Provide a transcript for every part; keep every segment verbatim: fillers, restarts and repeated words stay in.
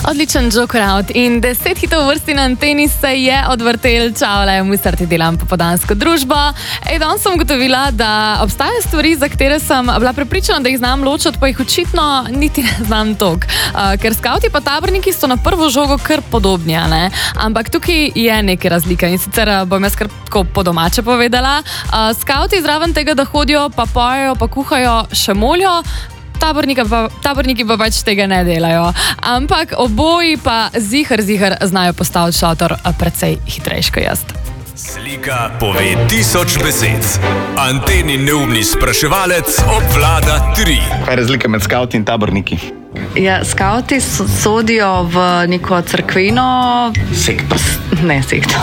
Odličen joker out in deset hitov vrsti na anteni se je odvrtel. Čau, le, musar ti delam popodansko družbo. Ej, danes sem ugotovila, da obstajajo stvari, za katere sem bila prepričana, da jih znam ločiti, pa jih očitno niti ne znam toliko. Uh, ker skauti pa taborniki so na prvo žogo kar podobni, ne? Ampak tukaj je neka razlika in sicer bom jaz kar tako po domače povedala. Uh, skauti zraven tega, da hodijo, pa pojejo, pa kuhajo, še molijo. Taborniki pa, taborniki pa pač tega ne delajo. Ampak oboji pa zihar, zihar znajo postaviti šotor precej hitrejš kot jaz. Slika pove tisoč besed. Anteni neumni spraševalec obvlada tri. Kaj je razlika med skauti in taborniki? Ja, skauti sodijo v neko cerkveno... Sekto. Ne, sekto.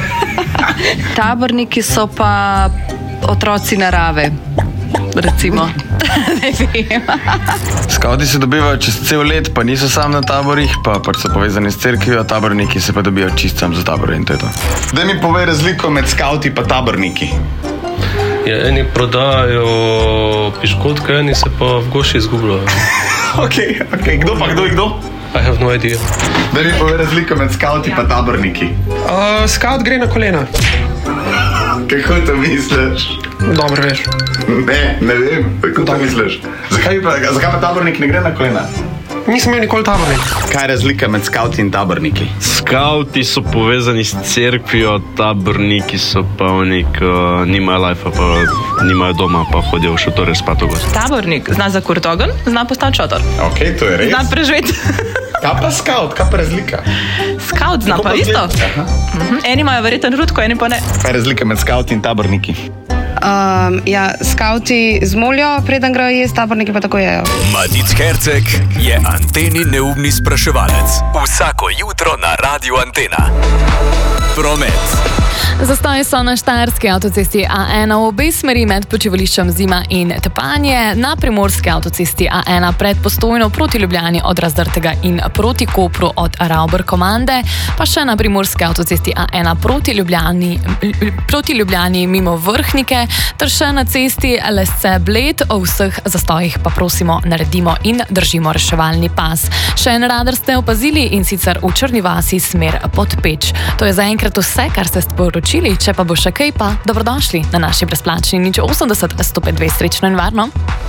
Taborniki so pa otroci narave. Recimo. Ne vem. Skauti se dobivajo čez cel let, pa niso sam na taborih, pa pač so povezani s cerkvijo, taborniki se pa dobijo čist sam za tabor in to je to. Daj mi povej razliko med skauti pa taborniki. Ja, eni prodajajo piškotke, eni se pa v goši izgubljajo. Ok, ok, kdo pa, kdo in kdo? I have no idea. Daj mi povej razliko med skauti pa taborniki. Uh, skaut gre na kolena. Kako to misliš? Dobro veš. Ne, ne vem. Kako to misliš? Zakaj pa, zakaj pa tabornik ne gre na kolena? Nisem imel nikoli tabornik. Kaj je razlika med skauti in taborniki? Skauti so povezani s cerkvijo, taborniki so pa oni, ki nimajo lajfa, pa nimajo doma, pa hodijo v šotore spat v gost. Tabornik zna zakuriti ogenj, zna postaviti šotor. Ok, to je res. Zna preživeti. Kaj pa skaut? Kaj pa razlika? Skaut zna pa isto. Uh-huh. Eni imajo verjetno rutko, eni pa ne. Kaj je razlika med skauti in taborniki? Um, ja, skauti zmolijo, preden grejo jesti, taborniki pa tako jejo. Matic Herceg je anteni neumni spraševalec. Vsako jutro na Radiu Antena. Promet. Zastoji so na štajerski avtocesti A ena v obe smeri med počivališčem Zima in Tepanje, na primorski avtocesti A ena pred Postojno proti Ljubljani od Razdrtega in proti Kopru od Ravber komande, pa še na primorski avtocesti A ena proti Ljubljani, proti Ljubljani mimo Vrhnike, ter še na cesti Lesce Bled. O vseh zastojih pa prosimo naredimo in držimo reševalni pas. Še en radar ste opazili in sicer v Črni vasi smer pod Peč. To je zaenkrat vse, kar ste sporočili. Če pa bo še kaj, pa dobrodošli na naši brezplačni nič osemdeset sto pet dve. Srečno in varno.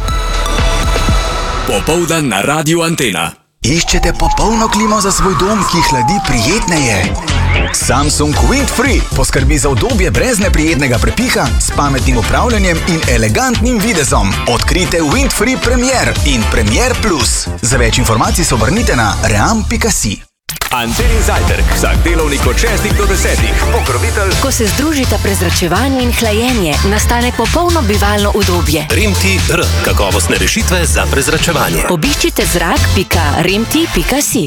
Popoldan na Radiu Antena. Iščete popolno klimo za svoj dom, ki hladi prijetneje? Samsung Windfree poskrbi za udobje brez neprijetnega prepiha, s pametnim upravljanjem in elegantnim videzom. Odkrite Windfree Premier in Premier Plus. Za več informacij se obrnite na ream pika si. Anteni zajtrk, vsak delovnik od šestih do desetih. Pokrovitelj. Ko se združita prezračevanje in hlajenje, nastane popolno bivalno udobje. Remti R. Kakovostne rešitve za prezračevanje. Obiščite zrak pika remti pika si.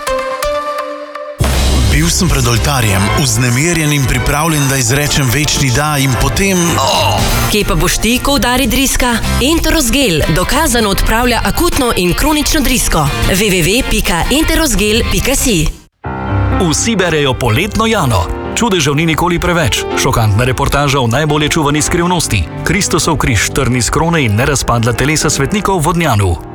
Bil sem pred oltarjem, vznemirjen in pripravljen, da izrečem večni da in potem... Oh. Kje pa boš ti, ko udari driska? Enterosgel dokazano odpravlja akutno in kronično drisko. w w w pika enterosgel pika si. Vsi berejo poletno Jano. Čudežev ni nikoli preveč. Šokantna reportaža o najbolje čuvani skrivnosti. Kristusov križ, trni s krone in nerazpadla telesa svetnikov v Vodnjanu.